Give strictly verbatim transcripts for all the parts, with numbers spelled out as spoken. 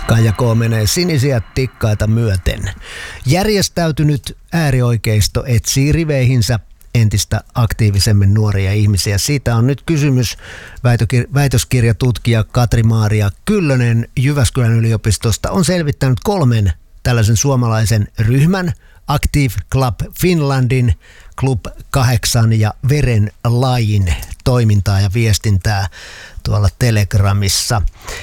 Kaija K. menee sinisiä tikkaita myöten. Järjestäytynyt äärioikeisto etsii riveihinsä entistä aktiivisemmin nuoria ihmisiä. Siitä on nyt kysymys. Väitöskirjatutkija Katri-Maaria Kyllönen Jyväskylän yliopistosta on selvittänyt kolmen tällaisen suomalaisen ryhmän, Active Club Finlandin, Club kahdeksan ja Veren lajin toimintaa ja viestintää tuolla Telegramissa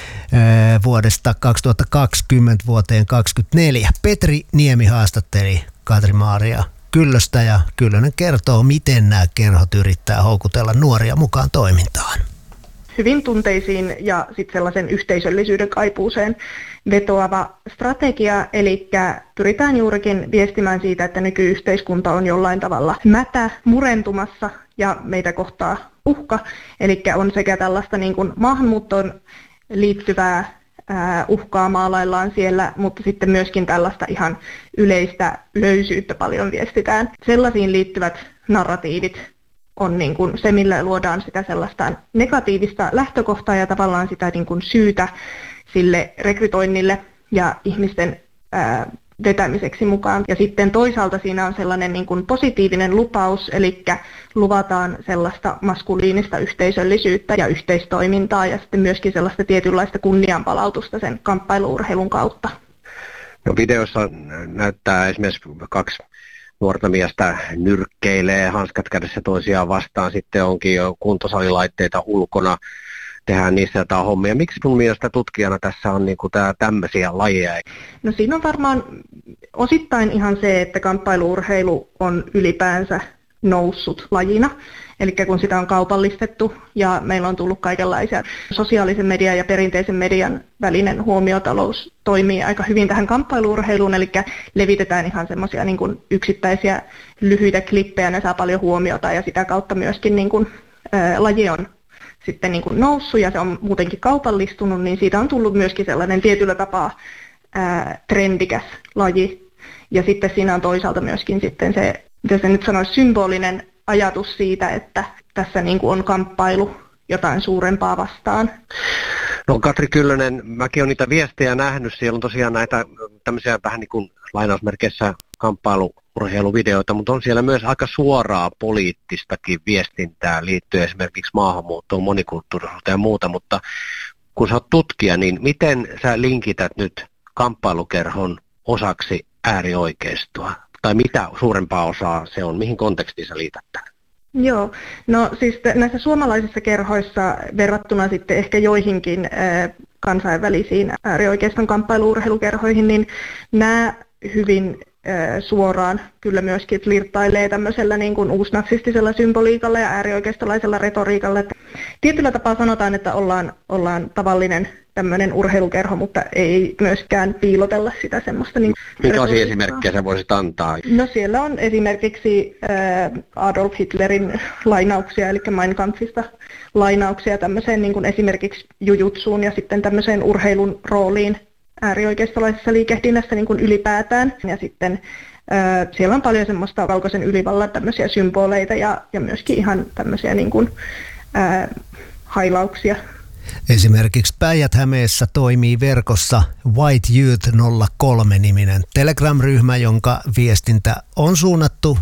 vuodesta kaksituhattakaksikymmentä vuoteen kaksituhattakaksikymmentäneljä. Petri Niemi haastatteli Katri-Maaria Kyllöstä ja Kyllönen kertoo, miten nämä kerhot yrittää houkutella nuoria mukaan toimintaan. Hyvin tunteisiin ja sitten sellaisen yhteisöllisyyden kaipuuseen vetoava strategia, eli pyritään juurikin viestimään siitä, että nykyyhteiskunta on jollain tavalla mätä, murentumassa ja meitä kohtaa uhka, eli on sekä tällaista niin kuin maahanmuuttoon liittyvää ää, uhkaa maalaillaan siellä, mutta sitten myöskin tällaista ihan yleistä löysyyttä paljon viestitään. Sellaisiin liittyvät narratiivit on niin kuin se, millä luodaan sitä sellaista negatiivista lähtökohtaa ja tavallaan sitä niin kuin syytä sille rekrytoinnille ja ihmisten ää, vetämiseksi mukaan. Ja sitten toisaalta siinä on sellainen niin kuin positiivinen lupaus, eli luvataan sellaista maskuliinista yhteisöllisyyttä ja yhteistoimintaa ja sitten myöskin sellaista tietynlaista kunnianpalautusta sen kamppailuurheilun kautta. No, videossa näyttää esimerkiksi kaksi nuorta miestä nyrkkeilee, hanskat kädessä toisiaan vastaan, sitten onkin jo kuntosalilaitteita ulkona, tehdään niissä jotain hommia. Miksi sun mielestä tutkijana tässä on niinku tää tämmöisiä lajeja? No siinä on varmaan osittain ihan se, että kamppailuurheilu on ylipäänsä noussut lajina. Eli kun sitä on kaupallistettu ja meillä on tullut kaikenlaisia sosiaalisen median ja perinteisen median välinen huomiotalous toimii aika hyvin tähän kamppailuurheiluun, eli levitetään ihan semmoisia niin kuin yksittäisiä lyhyitä klippejä, ne saa paljon huomiota ja sitä kautta myöskin niin kuin, ää, laji on sitten niin kuin noussut ja se on muutenkin kaupallistunut, niin siitä on tullut myöskin sellainen tietyllä tapaa ää, trendikäs laji. Ja sitten siinä on toisaalta myöskin sitten se, mitä se nyt sanoisi, symbolinen ajatus siitä, että tässä niin kuin on kamppailu jotain suurempaa vastaan. No, Katri Kyllönen, mäkin olen niitä viestejä nähnyt. Siellä on tosiaan näitä tämmöisiä vähän niin kuin lainausmerkeissä kamppailuurheiluvideoita, mutta on siellä myös aika suoraa poliittistakin viestintää liittyen esimerkiksi maahanmuuttoon, monikulttuurisuuteen ja muuta, mutta kun sä oot tutkija, niin miten sä linkität nyt kamppailukerhon osaksi äärioikeistoa? Tai mitä suurempaa osaa se on? Mihin kontekstiin sä liität tämän? Joo, no siis näissä suomalaisissa kerhoissa verrattuna sitten ehkä joihinkin äh, kansainvälisiin äärioikeiston kamppailu-urheilukerhoihin, niin nämä hyvin äh, suoraan kyllä myöskin flirttailee tämmöisellä niin kuin uusnatsistisella symboliikalla ja äärioikeistolaisella retoriikalla. Että tietyllä tapaa sanotaan, että ollaan, ollaan tavallinen tämmöinen urheilukerho, mutta ei myöskään piilotella sitä semmoista. Niin minkälaisia esimerkkejä sä voisit antaa? No siellä on esimerkiksi äh, Adolf Hitlerin lainauksia, eli Mein Kampfista lainauksia tämmöiseen niin kuin esimerkiksi jujutsuun ja sitten tämmöiseen urheilun rooliin äärioikeistolaisessa liikehdinnässä niin kuin ylipäätään. Ja sitten äh, siellä on paljon semmoista valkoisen ylivallan tämmöisiä symboleita ja, ja myöskin ihan tämmöisiä niin kuin, äh, hailauksia. Esimerkiksi Päijät-Hämeessä toimii verkossa White Youth nolla kolme-niminen Telegram-ryhmä, jonka viestintä on suunnattu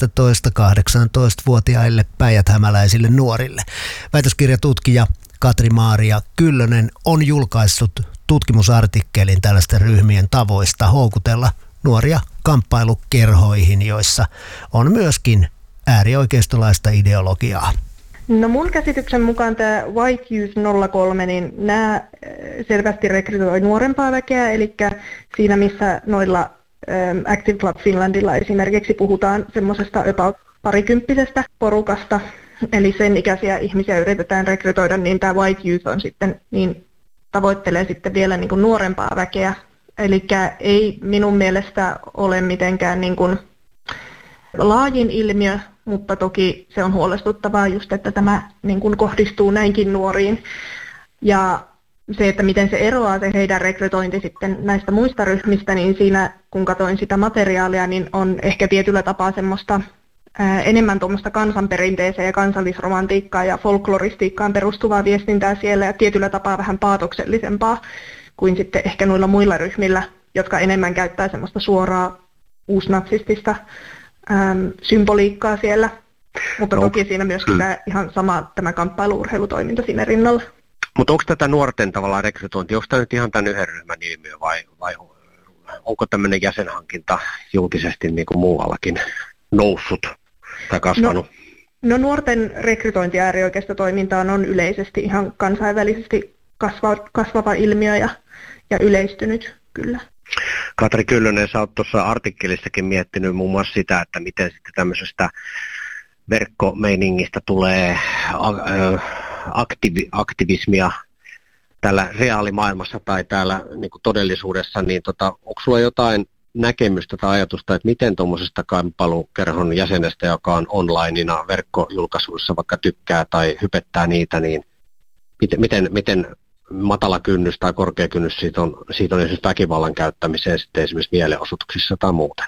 viisitoista–kahdeksantoista-vuotiaille päijäthämäläisille nuorille. Väitöskirjatutkija Katri-Maaria Kyllönen on julkaissut tutkimusartikkelin tällaisten ryhmien tavoista houkutella nuoria kamppailukerhoihin, joissa on myöskin äärioikeistolaista ideologiaa. No mun käsityksen mukaan tämä White Youth nolla kolme, niin nämä selvästi rekrytoi nuorempaa väkeä, eli siinä missä noilla Active Club Finlandilla esimerkiksi puhutaan semmoisesta about parikymppisestä porukasta, eli sen ikäisiä ihmisiä yritetään rekrytoida, niin tämä White Youth on sitten, niin tavoittelee sitten vielä niin kuin nuorempaa väkeä, eli ei minun mielestä ole mitenkään niin kuin laajin ilmiö, mutta toki se on huolestuttavaa just, että tämä niin kuin kohdistuu näinkin nuoriin. Ja se, että miten se eroaa se heidän rekrytointi sitten näistä muista ryhmistä, niin siinä kun katsoin sitä materiaalia, niin on ehkä tietyllä tapaa semmoista ää, enemmän tuommoista kansanperinteeseen ja kansallisromantiikkaan ja folkloristiikkaan perustuvaa viestintää siellä ja tietyllä tapaa vähän paatoksellisempaa kuin sitten ehkä noilla muilla ryhmillä, jotka enemmän käyttää semmoista suoraa uusnatsistista äm, symboliikkaa siellä. Mutta no. toki siinä myöskin mm. tämä ihan sama tämä kamppailu-urheilutoiminta siinä rinnalla. Mutta onko tätä nuorten tavallaan rekrytointi, onko tämä nyt ihan tämän yhden ryhmän ilmiö vai, vai onko tämmöinen jäsenhankinta julkisesti niin kuin muuallakin noussut tai kasvanut? No, no nuorten rekrytointi äärioikeistotoimintaan on yleisesti ihan kansainvälisesti kasva, kasvava ilmiö ja, ja yleistynyt kyllä. Katri Kyllönen, sä oot tuossa artikkelissakin miettinyt muun muassa sitä, että miten sitten tämmöisestä verkkomeiningistä tulee aktivi, aktivismia täällä reaalimaailmassa tai täällä niin kuin todellisuudessa, niin tota, onko sulla jotain näkemystä tai ajatusta, että miten tuommoisesta kamppailukerhon jäsenestä, joka on onlineina verkkojulkaisuissa vaikka tykkää tai hypettää niitä, niin miten, miten, miten matala kynnys tai korkea kynnys siitä on, siitä on esimerkiksi väkivallan käyttämiseen sitten esimerkiksi mielenosoituksissa tai muuten?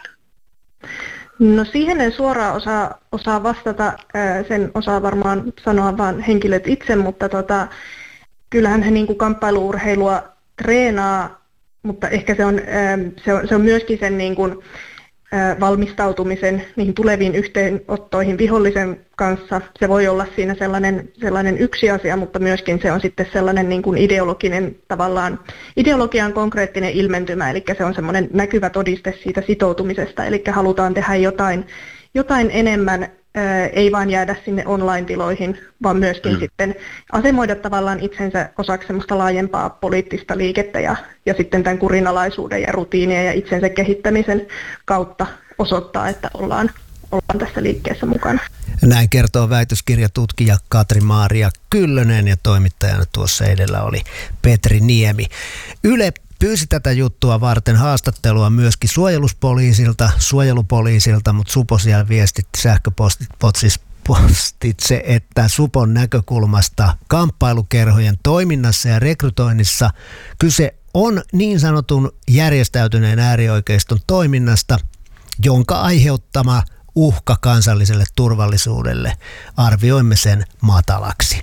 No siihen en suoraan osaa, osaa vastata, sen osaa varmaan sanoa vaan henkilöt itse, mutta tota, kyllähän he niin kuin kamppailu-urheilua treenaa, mutta ehkä se on, se on, se on myöskin sen niin kuin valmistautumisen niihin tuleviin yhteenottoihin vihollisen kanssa. Se voi olla siinä sellainen, sellainen yksi asia, mutta myöskin se on sitten sellainen niin kuin ideologinen tavallaan, ideologian konkreettinen ilmentymä, eli se on semmoinen näkyvä todiste siitä sitoutumisesta, eli halutaan tehdä jotain, jotain enemmän, ää, ei vain jäädä sinne online-tiloihin, vaan myöskin mm. sitten asemoida tavallaan itsensä osaksi semmoista laajempaa poliittista liikettä ja, ja sitten tämän kurinalaisuuden ja rutiinien ja itsensä kehittämisen kautta osoittaa, että ollaan, ollaan tässä liikkeessä mukana. Näin kertoo väitöskirjatutkija Katri-Maaria Kyllönen ja toimittajana tuossa edellä oli Petri Niemi. Yle pyysi tätä juttua varten haastattelua myöskin suojeluspoliisilta, suojelupoliisilta, mutta Supo siellä viestitti sähköpostitse, että Supon näkökulmasta kamppailukerhojen toiminnassa ja rekrytoinnissa kyse on niin sanotun järjestäytyneen äärioikeiston toiminnasta, jonka aiheuttama uhka kansalliselle turvallisuudelle. Arvioimme sen matalaksi.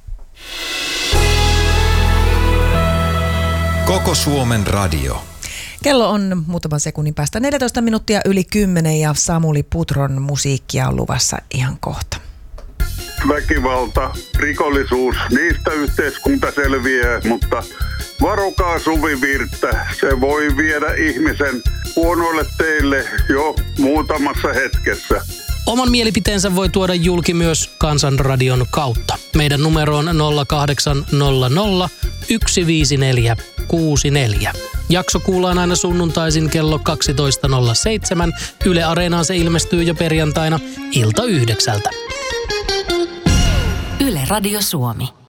Koko Suomen radio. Kello on muutaman sekunnin päästä neljätoista minuuttia yli kymmenen ja Samuli Putron musiikkia on luvassa ihan kohta. Väkivalta, rikollisuus, niistä yhteiskunta selviää, mutta varokaa Suvivirttä. Se voi viedä ihmisen huonoille teille jo muutamassa hetkessä. Oman mielipiteensä voi tuoda julki myös Kansanradion kautta. Meidän numero on nolla kahdeksan nolla nolla yksi viisi neljä kuusi neljä. Jakso kuullaan aina sunnuntaisin kello kaksitoista nolla seitsemän. Yle Areenaan se ilmestyy jo perjantaina ilta yhdeksältä. Yle Radio Suomi.